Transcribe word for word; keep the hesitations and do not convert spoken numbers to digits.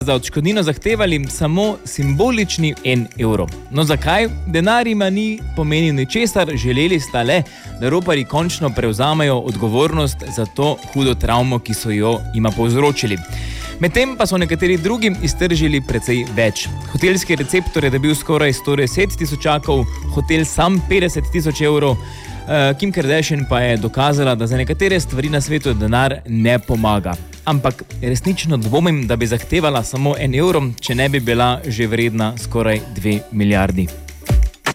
za odškodnino zahtevali samo simbolični en evro. No zakaj? Denar jima ni pomenil ničesar, želeli sta le, da roparji končno prevzamejo odgovornost za to hudo travmo, ki so jo jima povzročili. Medtem pa so nekateri drugim iztržili precej več. Hotelski receptor je dobil skoraj sto deset tisočakov, hotel sam petdeset tisoč evrov, Kim Kardashian pa je dokazala, da za nekatere stvari na svetu denar ne pomaga. Ampak resnično dvomim, da bi zahtevala samo en evro, če ne bi bila že vredna skoraj dve milijardi.